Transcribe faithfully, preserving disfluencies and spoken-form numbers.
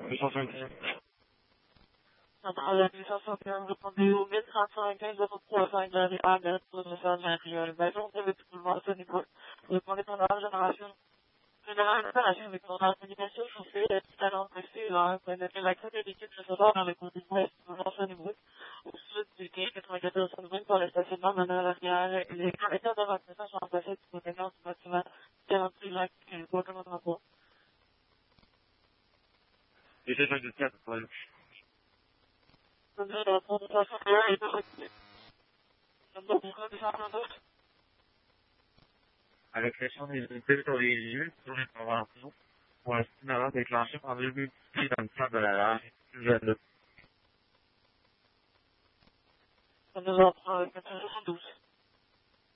deux cent cinquante. Centrale d'administration de Pondéo, mille trente quinze zéro trois cinq de la Argent, professeur Marie-Joël Bajon, de l'équipement à ce niveau. Le point dépendant génération. Général opération avec mon communication chauffée, les talents précis, là, pénétrer l'accès de l'équipe de savoir dans le côté ouest, dans ce niveau. Au sud du quai, quatre-vingt-quatorze cent vingt pour le stationnement manuel arrière. Les caractères de vaccination sont remplacés du contenant du bâtiment quarante-six lac, Guatemala trois. deux cent cinquante-quatre, voilà. À l'exception des unités sur les lieux, sur l'intervention, pour un stimulant déclenché par deux buts dans le plan de la lage, jeune. Ça nous en prend douze.